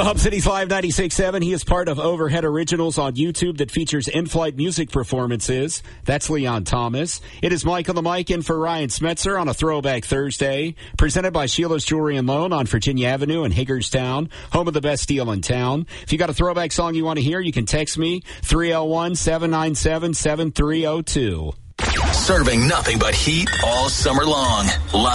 The Hub City's Live 96.7. He is part of Overhead Originals on YouTube that features in-flight music performances. That's Leon Thomas. It is Mike on the mic in for Ryan Smetzer on a Throwback Thursday, presented by Sheila's Jewelry and Loan on Virginia Avenue in Hagerstown, home of the best deal in town. If you got a throwback song you want to hear, you can text me 301-797-7302. Serving nothing but heat all summer long.